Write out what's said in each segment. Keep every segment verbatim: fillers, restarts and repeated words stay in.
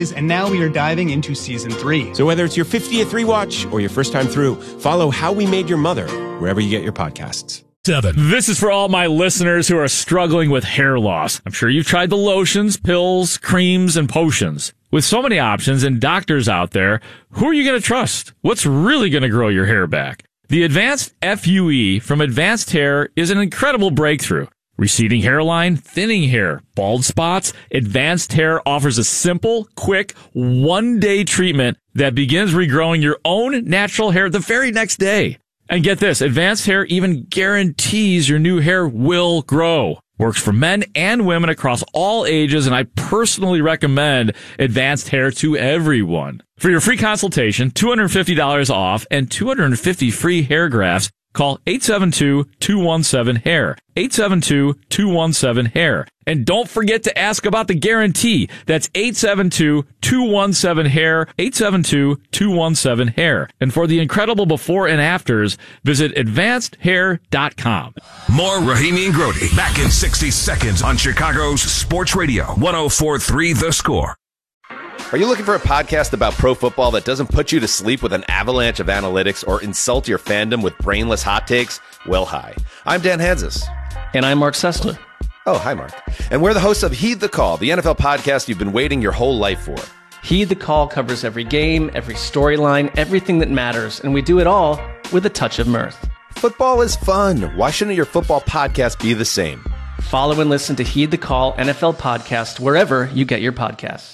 And now we are diving into season three. So whether it's your fiftieth rewatch or your first time through, follow How We Made Your Mother wherever you get your podcasts. Seven. This is for all my listeners who are struggling with hair loss. I'm sure you've tried the lotions, pills, creams, and potions. With so many options and doctors out there, who are you going to trust? What's really going to grow your hair back? The Advanced F U E from Advanced Hair is an incredible breakthrough. Receding hairline, thinning hair, bald spots, Advanced Hair offers a simple, quick, one-day treatment that begins regrowing your own natural hair the very next day. And get this, Advanced Hair even guarantees your new hair will grow. Works for men and women across all ages, and I personally recommend Advanced Hair to everyone. For your free consultation, two hundred fifty dollars off and two hundred fifty free hair grafts, call eight seven two, two one seven, hair. eight seven two, two one seven, hair. And don't forget to ask about the guarantee. That's eight seven two, two one seven, hair. eight seven two, two one seven, hair. And for the incredible before and afters, visit advanced hair dot com. More Rahimi and Grody back in sixty seconds on Chicago's Sports Radio one oh four point three The Score. Are you looking for a podcast about pro football that doesn't put you to sleep with an avalanche of analytics or insult your fandom with brainless hot takes? Well, hi. I'm Dan Hansis. And I'm Mark Sessler. Oh, hi, Mark. And we're the hosts of Heed the Call, the N F L podcast you've been waiting your whole life for. Heed the Call covers every game, every storyline, everything that matters, and we do it all with a touch of mirth. Football is fun. Why shouldn't your football podcast be the same? Follow and listen to Heed the Call N F L podcast wherever you get your podcasts.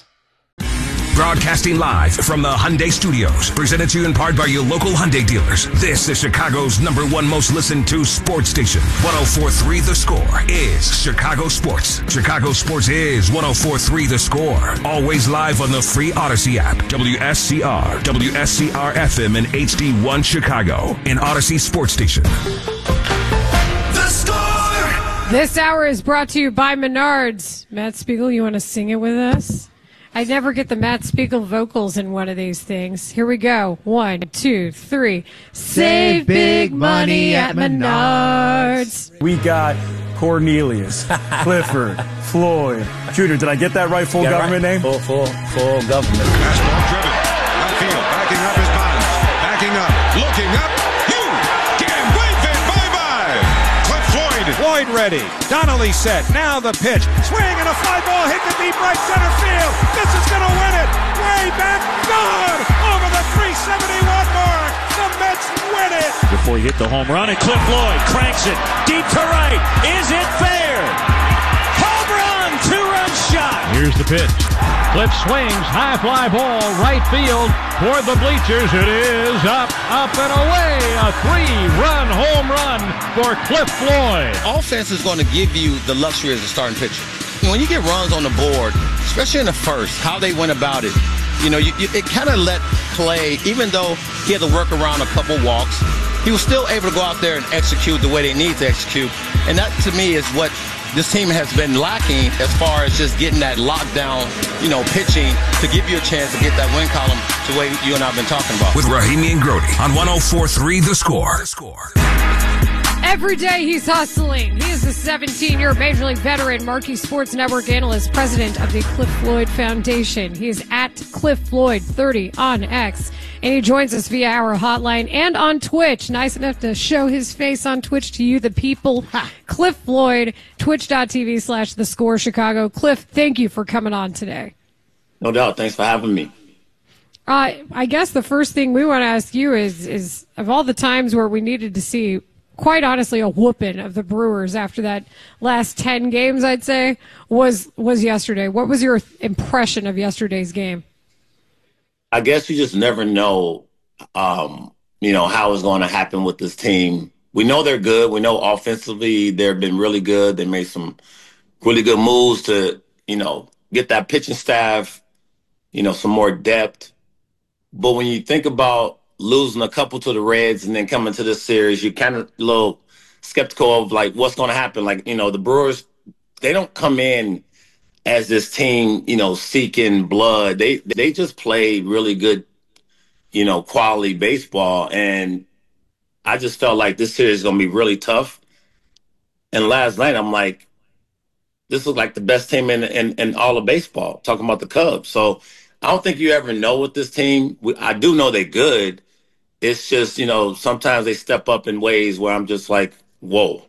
Broadcasting live from the Hyundai Studios, presented to you in part by your local Hyundai dealers. This is Chicago's number one most listened to sports station. one oh four point three The Score is Chicago Sports. Chicago Sports is one oh four point three The Score. Always live on the free Odyssey app. W S C R, W S C R F M and H D one Chicago. An Odyssey Sports Station. The Score! This hour is brought to you by Menards. Matt Spiegel, you want to sing it with us? I never get the Matt Spiegel vocals in one of these things. Here we go. One, two, three. Save big money at Menards. We got Cornelius, Clifford, Floyd, Junior. Did I get that right? Full government right. name? Full, full, full government. Fastball driven. Outfield. Backing up his Bonds. Backing up. Looking up. You can't wave it. Bye-bye. Cliff Floyd. Floyd ready. Donnelly set. Now the pitch. Swing and a fly ball hit the deep right center field. This is going to win it. Way back. Gone. Over the three seventy-one mark. The Mets win it. Before you hit the home run, and Cliff Floyd cranks it deep to right. Is it fair? Home run. Two-run shot. Here's the pitch. Cliff swings. High fly ball. Right field. Toward the bleachers. It is up, up, and away. A three-run home run for Cliff Floyd. Offense is going to give you the luxury as a starting pitcher. When you get runs on the board, especially in the first, how they went about it, you know, you, you, it kind of let play, even though he had to work around a couple walks, he was still able to go out there and execute the way they need to execute. And that, to me, is what this team has been lacking as far as just getting that lockdown, you know, pitching to give you a chance to get that win column the way you and I have been talking about. With Rahimi and Grody on one oh four point three The Score. The Score. Every day he's hustling. He is a seventeen-year Major League veteran, Marquee Sports Network analyst, president of the Cliff Floyd Foundation. He is at Cliff Floyd thirty on X, and he joins us via our hotline and on Twitch. Nice enough to show his face on Twitch to you, the people. Ha. Cliff Floyd, twitch.tv slash The Score Chicago. Cliff, thank you for coming on today. No doubt. Thanks for having me. Uh, I guess the first thing we want to ask you is, is of all the times where we needed to see, quite honestly, a whooping of the Brewers after that last ten games, I'd say, was was yesterday. What was your impression of yesterday's game? I guess you just never know, um, you know, how it's going to happen with this team. We know they're good. We know offensively they've been really good. They made some really good moves to, you know, get that pitching staff, you know, some more depth. But when you think about losing a couple to the Reds and then coming to this series, you're kind of a little skeptical of, like, what's going to happen. Like, you know, the Brewers, they don't come in as this team, you know, seeking blood. They they just play really good, you know, quality baseball. And I just felt like this series is going to be really tough. And last night, I'm like, this looks like the best team in, in, in all of baseball, talking about the Cubs. So I don't think you ever know with this team. We, I do know they're good. It's just, you know, sometimes they step up in ways where I'm just like, whoa.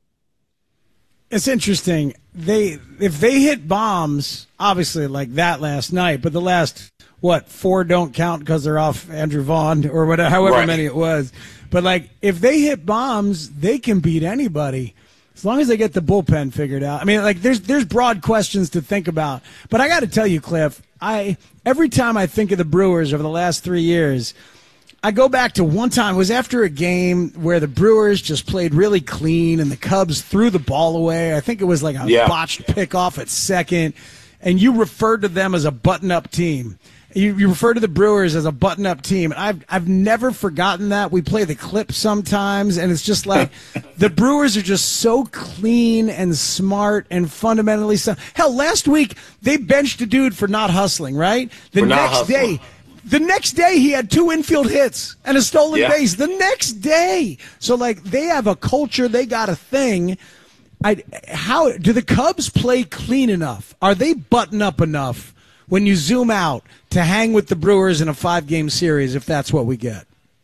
It's interesting. They if they hit bombs, obviously like that last night, but the last, what, four don't count because they're off Andrew Vaughn or whatever, however right. many it was. But, like, if they hit bombs, they can beat anybody as long as they get the bullpen figured out. I mean, like, there's there's broad questions to think about. But I got to tell you, Cliff, I every time I think of the Brewers over the last three years, I go back to one time. It was after a game where the Brewers just played really clean and the Cubs threw the ball away. I think it was like a yeah. botched pickoff at second. And you referred to them as a button-up team. You, you refer to the Brewers as a button-up team. I've I've never forgotten that. We play the clip sometimes, and it's just like the Brewers are just so clean and smart and fundamentally sound. Hell, last week they benched a dude for not hustling, right? The for next day, the next day he had two infield hits and a stolen yeah. base. The next day, so like they have a culture, they got a thing. I how do the Cubs play clean enough? Are they button up enough when you zoom out to hang with the Brewers in a five-game series, if that's what we get?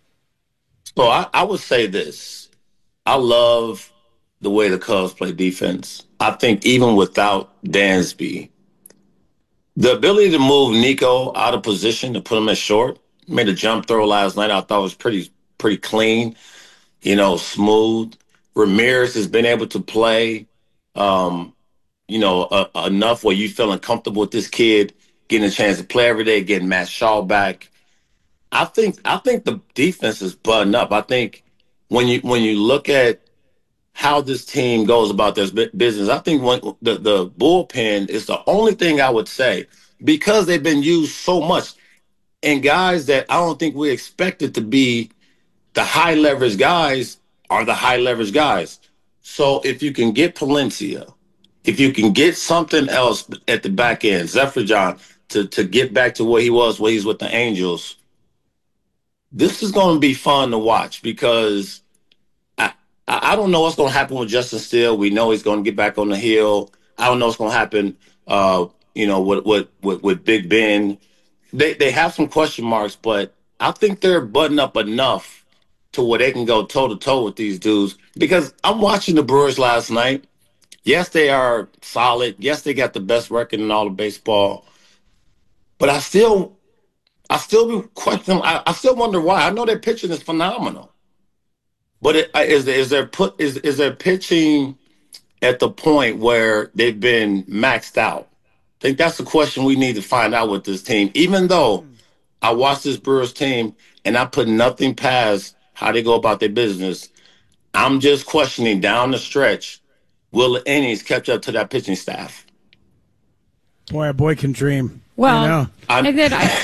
So I, I would say this. I love the way the Cubs play defense. I think even without Dansby, the ability to move Nico out of position to put him at short, made a jump throw last night I thought was pretty pretty clean, you know, smooth. Ramirez has been able to play, um, you know, uh, enough where you feeling comfortable with this kid, getting a chance to play every day, getting Matt Shaw back. I think I think the defense is buttoned up. I think when you when you look at how this team goes about their business, I think when the, the bullpen is the only thing I would say, because they've been used so much, and guys that I don't think we expected to be the high leverage guys are the high leverage guys. So if you can get Palencia, if you can get something else at the back end, Zephyr John, to, to get back to where he was, where he's with the Angels, this is going to be fun to watch, because I, I don't know what's going to happen with Justin Steele. We know he's going to get back on the hill. I don't know what's going to happen, uh, you know, with, with, with, with Big Ben. They, they have some question marks, but I think they're buttoned up enough to where they can go toe-to-toe with these dudes. Because I'm watching the Brewers last night. Yes, they are solid. Yes, they got the best record in all of baseball. But I still, I still question. I, I still wonder why. I know their pitching is phenomenal, but it, is is their put is is their pitching at the point where they've been maxed out? I think that's the question we need to find out with this team. Even though I watched this Brewers team and I put nothing past how they go about their business, I'm just questioning down the stretch, will the innings catch up to that pitching staff? Boy, a boy can dream. Well, you know? and then I,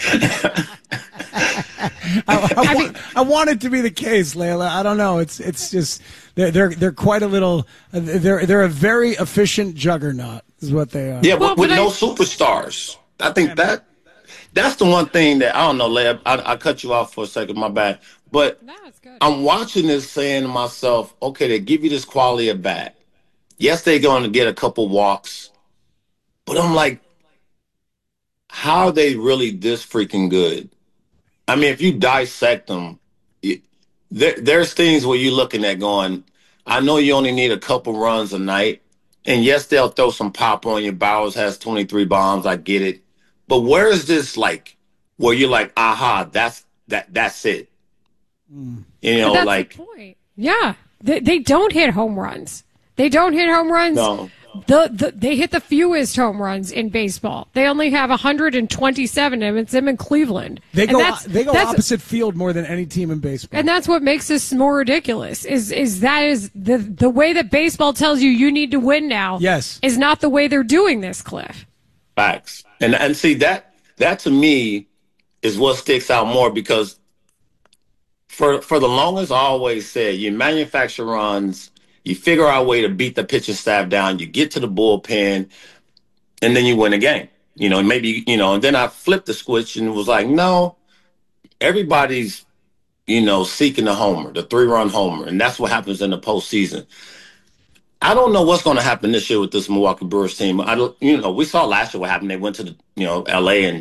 I, I, I, mean, I want it to be the case, Layla. I don't know. It's it's just they're they're they're quite a little. They're they're a very efficient juggernaut, is what they are. Yeah, well, with, with I, no superstars. I think that that's the one thing that I don't know, Layla. I, I cut you off for a second. My bad. But no, it's good. I'm watching this, saying to myself, okay, they give you this quality of bat. Yes, they're going to get a couple walks, but I'm like, how are they really this freaking good? I mean, if you dissect them, it, there, there's things where you're looking at going, I know you only need a couple runs a night. And yes, they'll throw some pop on you. Bowers has twenty-three bombs. I get it. But where is this, like, where you're like, aha, that's that that's it. Mm. You know, that's like. The point. Yeah. They, they don't hit home runs. They don't hit home runs. No. The, the they hit the fewest home runs in baseball. They only have one hundred twenty-seven, and it's them in Cleveland. They go that's, they go that's, opposite field more than any team in baseball. And that's what makes this more ridiculous. Is is that is the the way that baseball tells you you need to win now? Yes, is not the way they're doing this, Cliff. Facts. And and see that that to me is what sticks out more, because for for the longest I always said you manufacture runs. You figure out a way to beat the pitching staff down. You get to the bullpen, and then you win a game. You know, maybe, you know, and then I flipped the switch and was like, no, everybody's, you know, seeking the homer, the three-run homer, and that's what happens in the postseason. I don't know what's going to happen this year with this Milwaukee Brewers team. I don't, you know, we saw last year what happened. They went to the, you know, L A and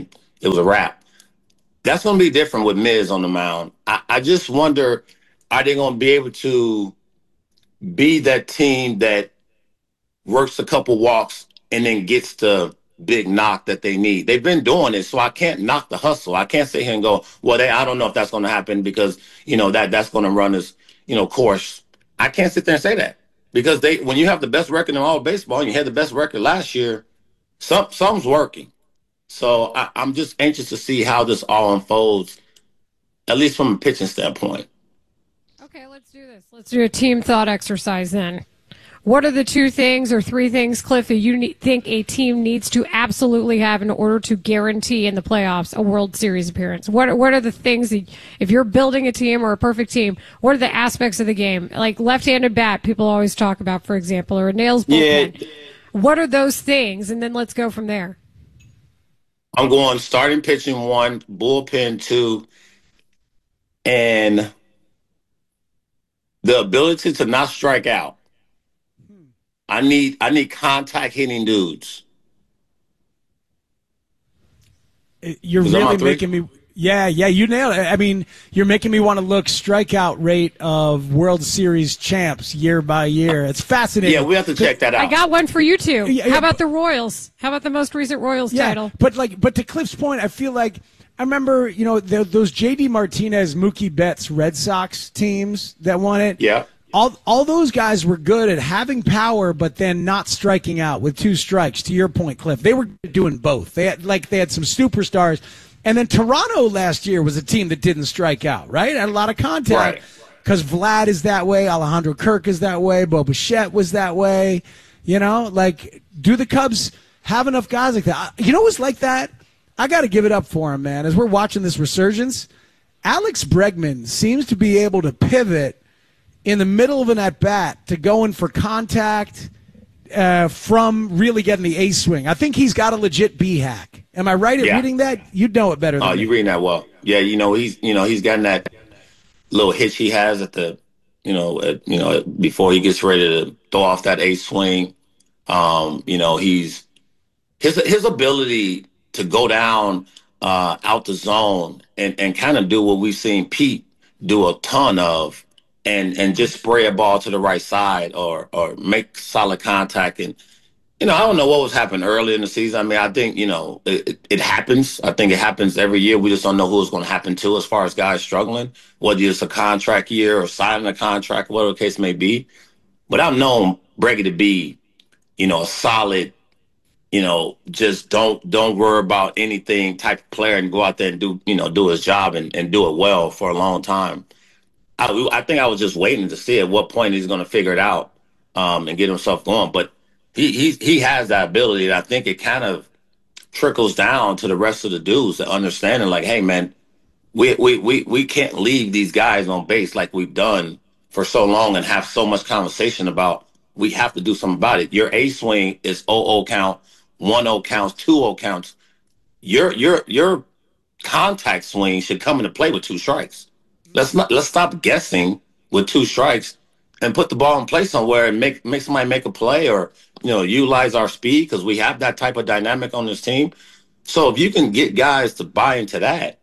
it was a wrap. That's going to be different with Miz on the mound. I, I just wonder, are they going to be able to be that team that works a couple walks and then gets the big knock that they need? They've been doing it, so I can't knock the hustle. I can't sit here and go, well, they, I don't know if that's going to happen because, you know, that that's going to run its, you know, course. I can't sit there and say that because they, when you have the best record in all of baseball and you had the best record last year, some something's working. So I, I'm just anxious to see how this all unfolds, at least from a pitching standpoint. Okay, let's do this. Let's do a team thought exercise then. What are the two things or three things, Cliff, that you need, think a team needs to absolutely have in order to guarantee in the playoffs a World Series appearance? What What are the things that, if you're building a team or a perfect team, what are the aspects of the game? Like left-handed bat, people always talk about, for example, or a nails bullpen. Yeah. What are those things? And then let's go from there. I'm going starting pitching one, bullpen two, and the ability to not strike out. I need I need contact hitting dudes. You're really making me yeah, yeah, you nailed it. I mean, you're making me want to look strikeout rate of World Series champs year by year. It's fascinating. Yeah, we have to check that out. I got one for you two. Yeah, How about the Royals? How about the most recent Royals yeah, title? But like but to Cliff's point, I feel like I remember, you know, the, those J D Martinez, Mookie Betts Red Sox teams that won it. Yeah. All all those guys were good at having power, but then not striking out with two strikes. To your point, Cliff, they were doing both. They had like they had some superstars, and then Toronto last year was a team that didn't strike out. Right, had a lot of contact because right. Vlad is that way, Alejandro Kirk is that way, Bo Bichette was that way. You know, like do the Cubs have enough guys like that? You know who's like that? I got to give it up for him, man. As we're watching this resurgence, Alex Bregman seems to be able to pivot in the middle of an at-bat to going for contact uh, from really getting the ace swing. I think he's got a legit B-hack. Am I right at yeah. reading that? You know it better than Oh, me. you're reading that well. Yeah, you know, he's you know, he's gotten that little hitch he has at the, you know, at, you know, before he gets ready to throw off that ace swing. Um, you know, he's his his ability to go down uh, out the zone and, and kind of do what we've seen Pete do a ton of, and and just spray a ball to the right side or or make solid contact. And, you know, I don't know what was happening early in the season. I mean, I think, you know, it, it happens. I think it happens every year. We just don't know who it's going to happen to as far as guys struggling, whether it's a contract year or signing a contract, whatever the case may be. But I've known Breggy to be, you know, a solid, you know, just don't don't worry about anything type of player and go out there and do, you know, do his job and, and do it well for a long time. I, I think I was just waiting to see at what point he's going to figure it out um, and get himself going. But he he he has that ability, and I think it kind of trickles down to the rest of the dudes that understanding, like, hey, man, we we we we can't leave these guys on base like we've done for so long and have so much conversation about. We have to do something about it. Your A swing is oh oh count, one oh counts, two oh counts. Your your your contact swing should come into play with two strikes. Let's not let's stop guessing with two strikes and put the ball in play somewhere and make make somebody make a play or, you know, utilize our speed because we have that type of dynamic on this team. So if you can get guys to buy into that,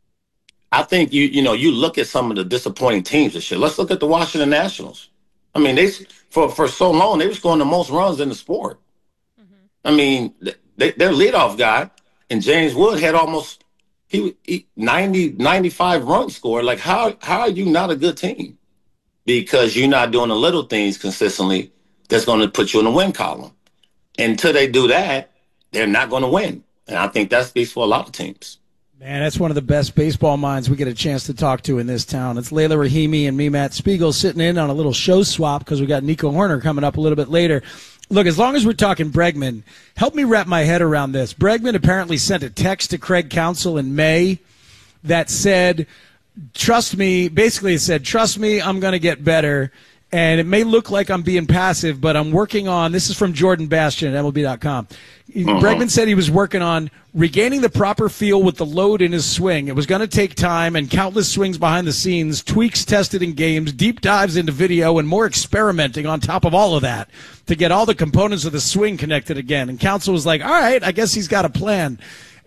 I think you you know you look at some of the disappointing teams and shit. Let's look at the Washington Nationals. I mean, they for for so long they were scoring the most runs in the sport. Mm-hmm. I mean, they, their leadoff guy and James Wood had almost. He, he ninety, ninety-five runs scored. Like, how how are you not a good team? Because you're not doing the little things consistently that's going to put you in the win column. Until they do that, they're not going to win. And I think that speaks for a lot of teams. Man, that's one of the best baseball minds we get a chance to talk to in this town. It's Layla Rahimi and me, Matt Spiegel, sitting in on a little show swap because we got Nico Horner coming up a little bit later. Look, as long as we're talking Bregman, help me wrap my head around this. Bregman apparently sent a text to Craig Counsell in May that said, trust me, basically it said, trust me, I'm going to get better. And it may look like I'm being passive, but I'm working on, this is from Jordan Bastian at M L B dot com. Uh-huh. Bregman said he was working on regaining the proper feel with the load in his swing. It was going to take time and countless swings behind the scenes, tweaks tested in games, deep dives into video, and more experimenting on top of all of that to get all the components of the swing connected again. And Counsell was like, all right, I guess he's got a plan.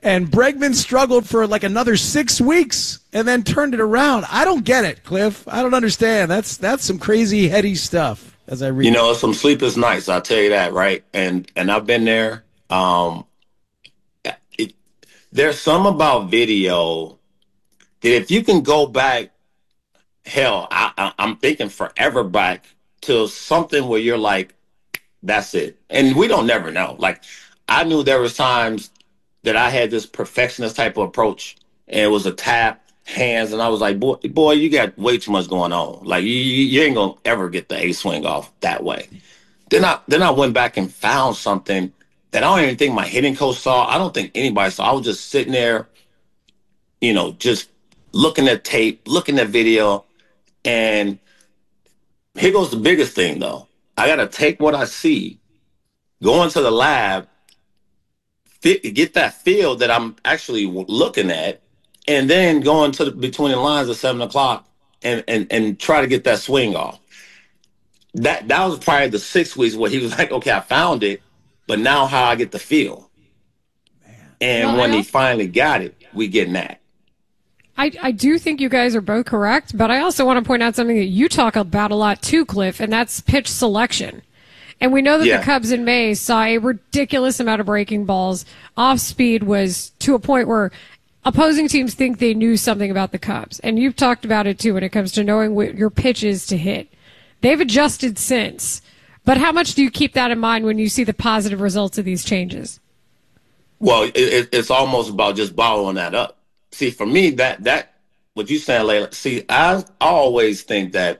And Bregman struggled for like another six weeks and then turned it around. I don't get it, Cliff. I don't understand. That's that's some crazy, heady stuff as I read. You know, some sleepless nights, I'll tell you that, right? And and I've been there. Um, it, there's some about video that if you can go back, hell, I, I, I'm thinking forever back to something where you're like, that's it. And we don't never know. Like, I knew there was times that I had this perfectionist type of approach, and it was a tap, hands, and I was like, boy, boy, you got way too much going on. Like, you, you ain't gonna ever get the A swing off that way. Then I then I went back and found something that I don't even think my hitting coach saw. I don't think anybody saw. I was just sitting there, you know, just looking at tape, looking at video, and here goes the biggest thing, though. I gotta take what I see, go into the lab, get that feel that I'm actually looking at, and then go into the, between the lines at seven o'clock and, and, and try to get that swing off. That that was probably the six weeks where he was like, okay, I found it, but now how I get the feel. Man. And well, when he finally got it, we getting that. I, I do think you guys are both correct, but I also want to point out something that you talk about a lot too, Cliff, and that's pitch selection. And we know that yeah. the Cubs in May saw a ridiculous amount of breaking balls. Off speed was to a point where opposing teams think they knew something about the Cubs. And you've talked about it too when it comes to knowing what your pitch is to hit. They've adjusted since. But how much do you keep that in mind when you see the positive results of these changes? Well, it, it's almost about just following that up. See, for me, that, that what you saying, Layla, see, I always think that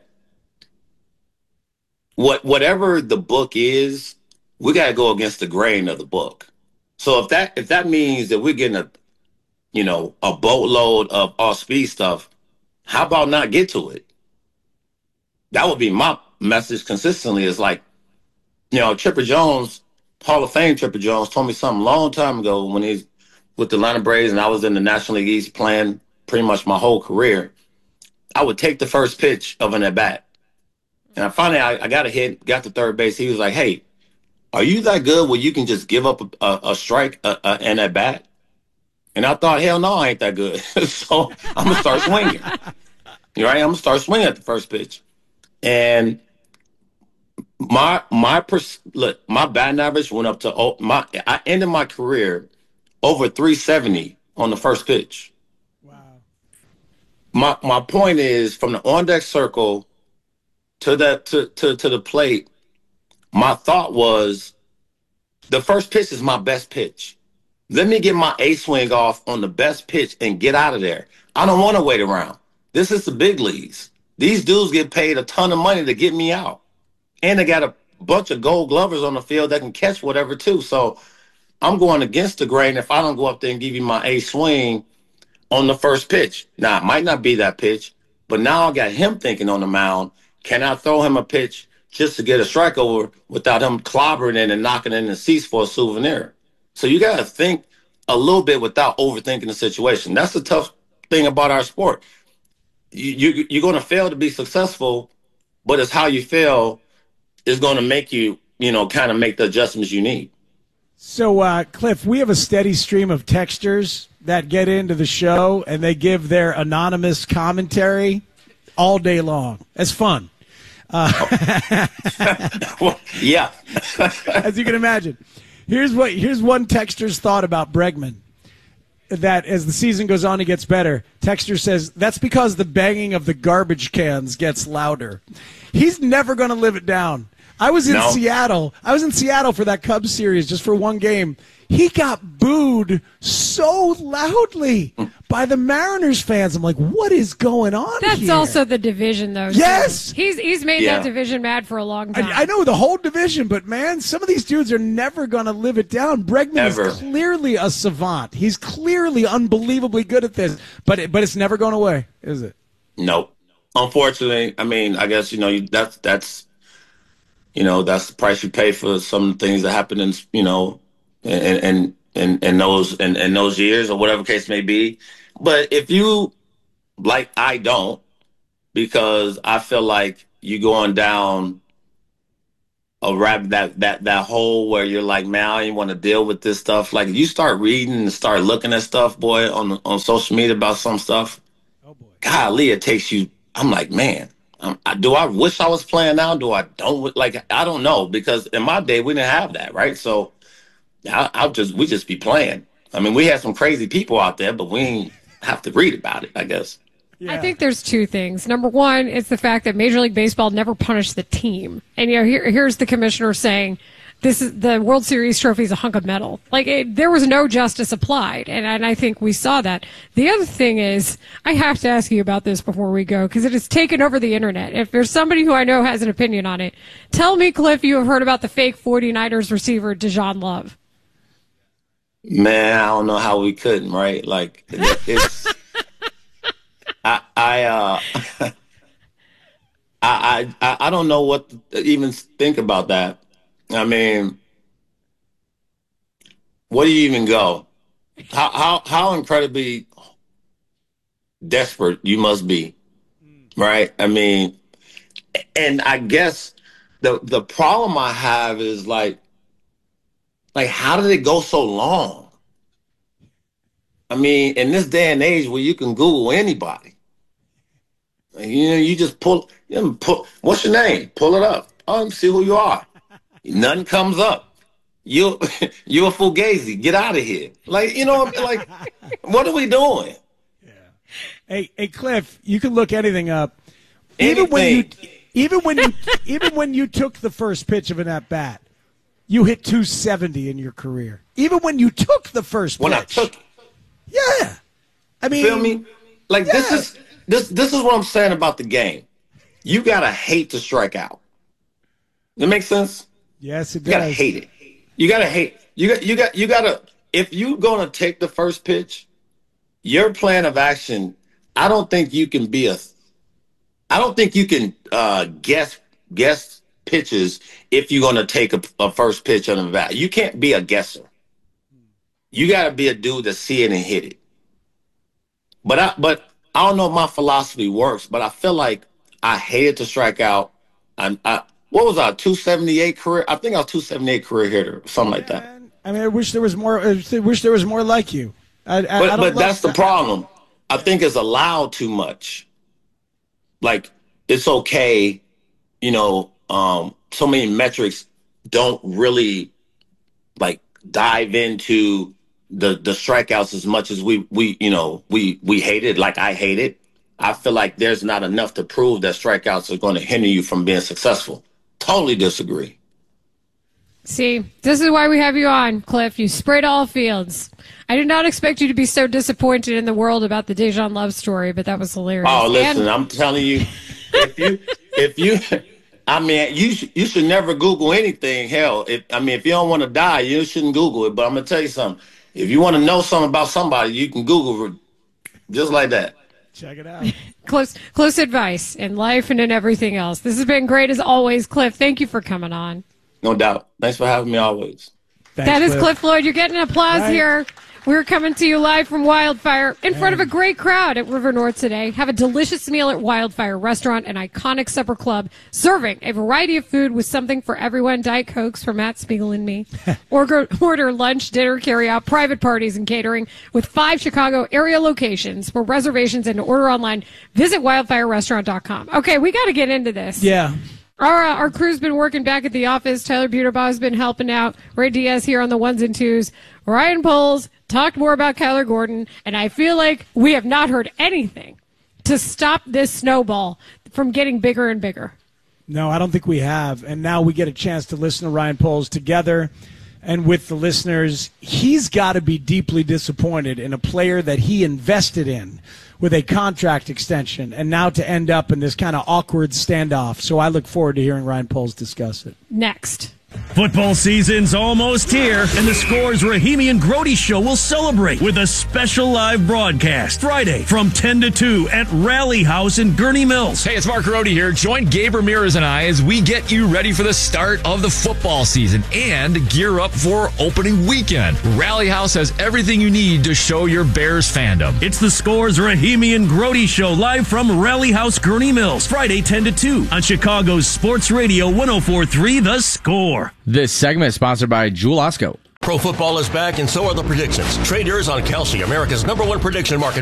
What whatever the book is, we got to go against the grain of the book. So if that if that means that we're getting a, you know, a boatload of off speed stuff, how about not get to it? That would be my message consistently. Is like, you know, Chipper Jones, Hall of Fame Chipper Jones, told me something a long time ago when he's with the Atlanta Braves and I was in the National League East playing pretty much my whole career. I would take the first pitch of an at bat. And I finally, I, I got a hit, got to third base. He was like, hey, are you that good where you can just give up a, a, a strike uh, uh, and at bat? And I thought, hell no, I ain't that good. So I'm going to start swinging. You're right? I'm going to start swinging at the first pitch. And my my pers- look, my batting average went up to, oh, my. I ended my career over three seventy on the first pitch. Wow. My, my point is, from the on-deck circle to that to, to to the plate, my thought was the first pitch is my best pitch. Let me get my A swing off on the best pitch and get out of there. I don't want to wait around. This is the big leagues. These dudes get paid a ton of money to get me out. And they got a bunch of gold glovers on the field that can catch whatever too. So I'm going against the grain if I don't go up there and give you my A swing on the first pitch. Now, it might not be that pitch, but now I got him thinking on the mound, can I throw him a pitch just to get a strike over without him clobbering in and knocking in the seats for a souvenir? So you got to think a little bit without overthinking the situation. That's the tough thing about our sport. You, you, you're going to fail to be successful, but it's how you fail is going to make you, you know, kind of make the adjustments you need. So, uh, Cliff, we have a steady stream of texters that get into the show, and they give their anonymous commentary all day long. It's fun. Uh, well, yeah. As you can imagine. Here's what here's one texter's thought about Bregman. That as the season goes on, he gets better. Texter says, that's because the banging of the garbage cans gets louder. He's never going to live it down. I was in no. Seattle. I was in Seattle for that Cubs series just for one game. He got booed so loudly by the Mariners fans. I'm like, what is going on That's here? also the division, though. Yes. Too. He's he's made yeah. that division mad for a long time. I, I know the whole division, but, man, some of these dudes are never going to live it down. Bregman Ever. is clearly a savant. He's clearly unbelievably good at this, but it, but it's never going away, is it? Nope. Unfortunately, I mean, I guess, you know, that's, that's you know, that's the price you pay for some of the things that happen in, you know, and and and, and those and, and those years or whatever case may be. But if you, like I don't, because I feel like you're going down a rabbit that that that hole where you're like, man, I don't want to deal with this stuff. Like you start reading and start looking at stuff, boy, on on social media about some stuff. Oh boy, golly, it takes you. I'm like, man, um, I, do I wish I was playing now? Do I don't like? I don't know, because in my day we didn't have that, right? So I, I'll just we just be playing. I mean, we had some crazy people out there, but we ain't have to read about it, I guess. Yeah. I think there's two things. Number one, it's the fact that Major League Baseball never punished the team. And, you know, here, here's the commissioner saying this is the World Series trophy is a hunk of metal. Like, it, there was no justice applied. And, and I think we saw that. The other thing is, I have to ask you about this before we go, because it has taken over the internet. If there's somebody who I know has an opinion on it, tell me, Cliff, you have heard about the fake 49ers receiver, Dijon Love. Man, I don't know how we couldn't, right? Like, it, it's... I I, uh, I I I don't know what to even think about that. I mean, where do you even go? How how how incredibly desperate you must be, right? I mean, and I guess the the problem I have is like, like how did it go so long? I mean, in this day and age where you can Google anybody. You know, you just pull, you know, pull. What's your name? Pull it up. Oh, see who you are. Nothing comes up. You, you're a fugazi. Get out of here. Like, you know, like, what are we doing? Yeah. Hey, hey, Cliff, you can look anything up. Even Anything. when you, even when you, even when you took the first pitch of an at bat, you hit two seventy in your career. Even when you took the first When pitch. I took, yeah. I mean, feel me? Like yeah. this is. This this is what I'm saying about the game. You gotta hate to strike out. That makes sense? Yes, it does. You gotta hate it. You gotta hate. You got you got you gotta. If you're gonna take the first pitch, your plan of action. I don't think you can be a. I don't think you can uh, guess guess pitches if you're gonna take a, a first pitch on the bat. You can't be a guesser. You gotta be a dude that see it and hit it. But I but. I don't know if my philosophy works, but I feel like I hated to strike out. I, I what was I, two seventy-eight career? I think I was two seventy-eight career hitter, something like that. I mean, I wish there was more. I wish there was more like you. I, I, but I don't but that's that. the problem. I think it's allowed too much. Like it's okay, you know. Um, so many metrics don't really like dive into the the strikeouts as much as we we you know we we hate it, like I hate it. I feel like there's not enough to prove that strikeouts are going to hinder you from being successful. Totally disagree. See, this is why we have you on, Cliff. You sprayed all fields. I did not expect you to be so disappointed in the world about the Dijon Love story, but that was hilarious. Oh, listen, and- I'm telling you, if you if you I mean, you sh- you should never Google anything. Hell, if I mean, if you don't want to die, you shouldn't Google it. But I'm gonna tell you something. If you want to know something about somebody, you can Google it just like that. Check it out. close, close advice in life and in everything else. This has been great as always, Cliff. Thank you for coming on. No doubt. Thanks for having me always. Thanks, that is Cliff. Cliff Floyd. You're getting applause Right. here. We're coming to you live from Wildfire in front of a great crowd at River North today. Have a delicious meal at Wildfire Restaurant, an iconic supper club, serving a variety of food with something for everyone. Diet Cokes for Matt Spiegel and me. order, order lunch, dinner, carry out, private parties, and catering with five Chicago area locations. For reservations and to order online, visit wildfire restaurant dot com. Okay, we got to get into this. Yeah. Our, uh, our crew's been working back at the office. Tyler Buterbaugh has been helping out. Ray Diaz here on the ones and twos. Ryan Poles talked more about Kyler Gordon, and I feel like we have not heard anything to stop this snowball from getting bigger and bigger. No, I don't think we have. And now we get a chance to listen to Ryan Poles together and with the listeners. He's got to be deeply disappointed in a player that he invested in with a contract extension, and now to end up in this kind of awkward standoff. So I look forward to hearing Ryan Poles discuss it. Next. Football season's almost here, and the Score's Rahimi and Grody Show will celebrate with a special live broadcast Friday from ten to two at Rally House in Gurney Mills. Hey, it's Mark Grody here. Join Gabe Ramirez and I as we get you ready for the start of the football season and gear up for opening weekend. Rally House has everything you need to show your Bears fandom. It's the Score's Rahimi and Grody Show live from Rally House, Gurney Mills, Friday ten to two on Chicago's Sports Radio one oh four point three The Score. This segment is sponsored by Jewel Osco. Pro football is back, and so are the predictions. Trade yours on Kelsey, America's number one prediction market